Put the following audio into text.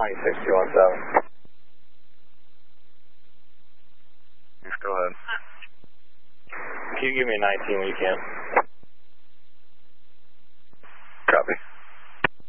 26217. Yes, go ahead. Can you give me a 19 when you can?